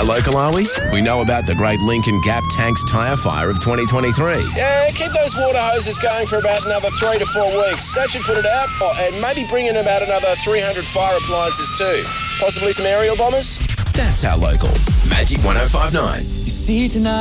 How local are we? We know about the great Lincoln Gap Tanks tyre fire of 2023. Yeah, keep those water hoses going for about another 3 to 4 weeks. That should put it out. Oh, and maybe bring in about another 300 fire appliances too. Possibly some aerial bombers. That's How Local. Magic 105.9. You see tonight.